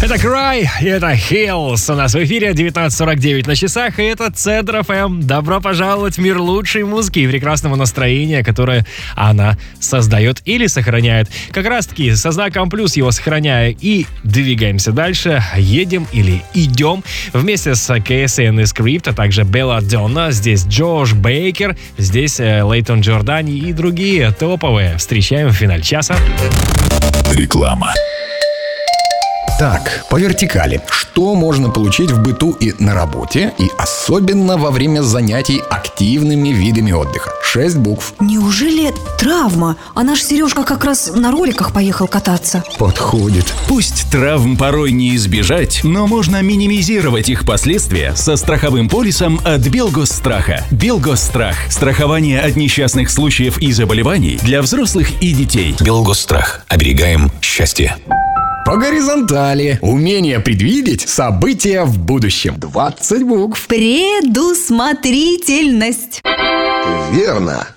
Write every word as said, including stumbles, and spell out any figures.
Это Cry, и это Hills. У нас в эфире девятнадцать сорок девять на часах, и это Центр эф эм. Добро пожаловать в мир лучшей музыки и прекрасного настроения, которое она создает или сохраняет. Как раз-таки со знаком плюс его сохраняя и двигаемся дальше. Едем или идем вместе с кей эс эн и Script, а также Belladonna. Здесь Джош Бейкер, здесь Лейтон Джордани и другие топовые. Встречаем в финале часа. Реклама. Так, по вертикали. Что можно получить в быту и на работе, и особенно во время занятий активными видами отдыха? Шесть букв. Неужели травма? А наш Сережка как раз на роликах поехал кататься. Подходит. Пусть травм порой не избежать, но можно минимизировать их последствия со страховым полисом от Белгосстраха. Белгосстрах. Страхование от несчастных случаев и заболеваний для взрослых и детей. Белгосстрах. Оберегаем счастье. По горизонтали. Умение предвидеть события в будущем. двадцать букв. Предусмотрительность. Верно.